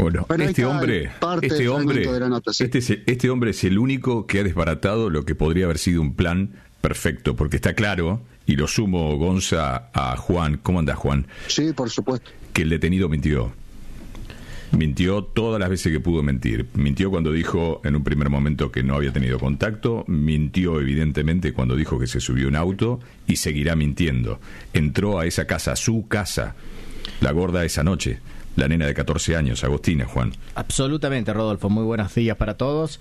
Bueno, este hombre es el único que ha desbaratado lo que podría haber sido un plan perfecto, porque está claro, y lo sumo, Gonza, a Juan. ¿Cómo anda, Juan? Sí, por supuesto. Que el detenido mintió. Mintió todas las veces que pudo mentir. Mintió cuando dijo en un primer momento que no había tenido contacto. Mintió evidentemente cuando dijo que se subió a un auto, y seguirá mintiendo. Entró a esa casa, a su casa, la gorda esa noche, la nena de 14 años, Agostina, Juan. Absolutamente, Rodolfo. Muy buenos días para todos.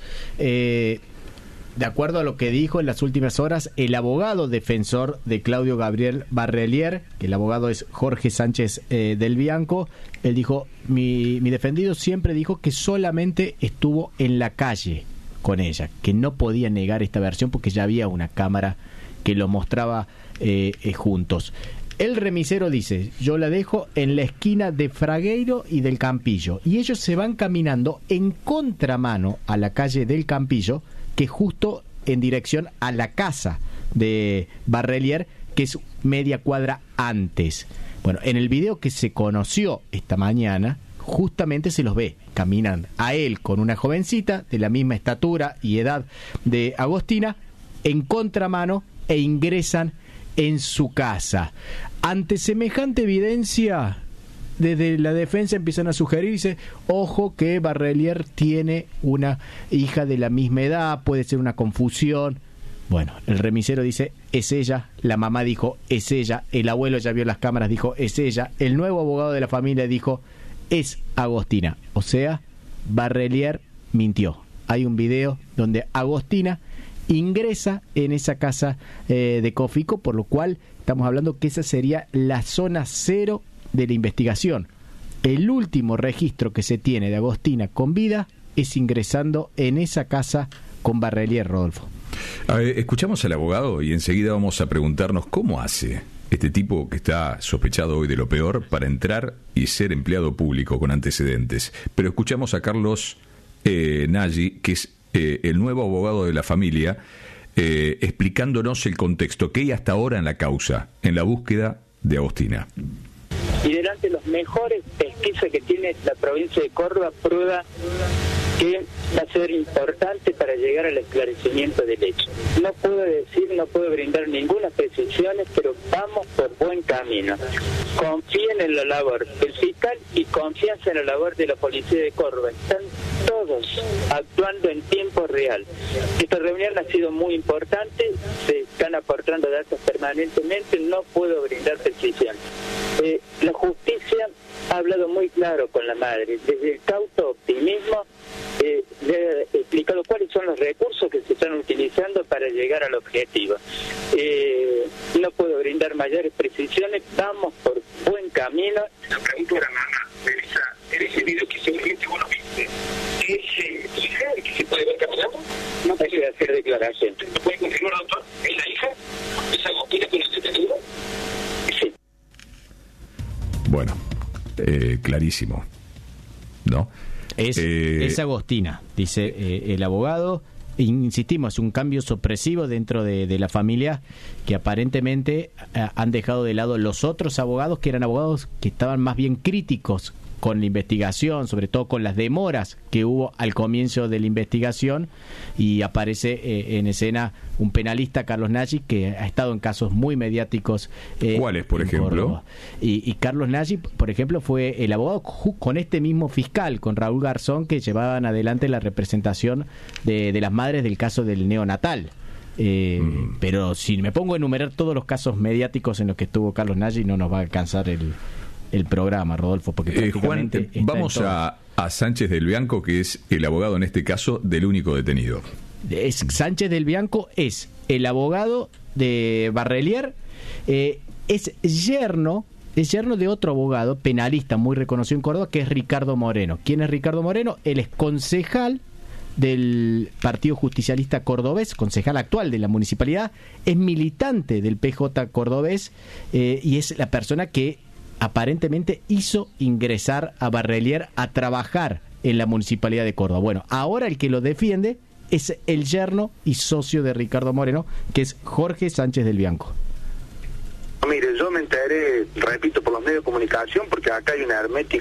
De acuerdo a lo que dijo en las últimas horas el abogado defensor de Claudio Gabriel Barrelier, que el abogado es Jorge Sánchez del Bianco, él dijo: mi defendido siempre dijo que solamente estuvo en la calle con ella, que no podía negar esta versión porque ya había una cámara que lo mostraba juntos. El remisero dice: yo la dejo en la esquina de Fragueiro y del Campillo, y ellos se van caminando en contramano a la calle del Campillo, que es justo en dirección a la casa de Barrelier, que es media cuadra antes. Bueno, en el video que se conoció esta mañana, justamente se los ve, caminan a él con una jovencita de la misma estatura y edad de Agostina, en contramano, e ingresan en su casa. Ante semejante evidencia, desde la defensa empiezan a sugerirse: ojo que Barrelier tiene una hija de la misma edad, puede ser una confusión. Bueno, el remisero dice: es ella. La mamá dijo: es ella. El abuelo ya vio las cámaras, dijo: es ella. El nuevo abogado de la familia dijo: es Agostina. O sea, Barrelier mintió. Hay un video donde Agostina ingresa en esa casa de Cofico, por lo cual estamos hablando que esa sería la zona cero de la investigación. El último registro que se tiene de Agostina con vida es ingresando en esa casa con Barrelier, Rodolfo. A ver, escuchamos al abogado y enseguida vamos a preguntarnos cómo hace este tipo que está sospechado hoy de lo peor para entrar y ser empleado público con antecedentes. Pero escuchamos a Carlos Nagy, que es el nuevo abogado de la familia, explicándonos el contexto que hay hasta ahora en la causa, en la búsqueda de Agostina. Y delante de los mejores pesquisas que tiene la provincia de Córdoba, prueba que va a ser importante para llegar al esclarecimiento del hecho. No puedo brindar ninguna precisión, pero vamos por buen camino. Confíen en la labor del fiscal y confianza en la labor de la policía de Córdoba. Están todos actuando en tiempo real. Esta reunión ha sido muy importante, se están aportando datos permanentemente, no puedo brindar precisión. La justicia ha hablado muy claro con la madre, desde el cauto optimismo, le ha explicado cuáles son los recursos que se están utilizando para llegar al objetivo. No puedo brindar mayores precisiones, vamos por buen camino. La pregunta era: mamá, en ese video que seguramente vos lo viste, ¿es hija que se puede ver caminando? No puede hacer declaración. ¿Lo puede confirmar, doctor? ¿Es la hija? ¿Es Agostina con el detenido? Sí. Bueno, clarísimo, ¿no? Es Agostina, dice el abogado. Insistimos, un cambio sorpresivo dentro de la familia, que aparentemente han dejado de lado los otros abogados, que eran abogados que estaban más bien críticos con la investigación, sobre todo con las demoras que hubo al comienzo de la investigación, y aparece en escena un penalista, Carlos Nagy, que ha estado en casos muy mediáticos. ¿Cuáles, por ejemplo? Y Carlos Nagy, por ejemplo, fue el abogado con este mismo fiscal, con Raúl Garzón, que llevaban adelante la representación de las madres del caso del neonatal. Pero si me pongo a enumerar todos los casos mediáticos en los que estuvo Carlos Nagy, no nos va a alcanzar el programa, Rodolfo, porque prácticamente Juan, vamos a Sánchez del Bianco, que es el abogado en este caso del único detenido. Sánchez del Bianco es el abogado de Barrelier, es yerno de otro abogado penalista muy reconocido en Córdoba, que es Ricardo Moreno. ¿Quién es Ricardo Moreno? Él es concejal del Partido Justicialista Cordobés, concejal actual de la municipalidad, es militante del PJ Cordobés, y es la persona que aparentemente hizo ingresar a Barrelier a trabajar en la municipalidad de Córdoba. Bueno, ahora el que lo defiende es el yerno y socio de Ricardo Moreno, que es Jorge Sánchez del Bianco. Mire, yo me enteré, repito, por los medios de comunicación, porque acá hay una hermética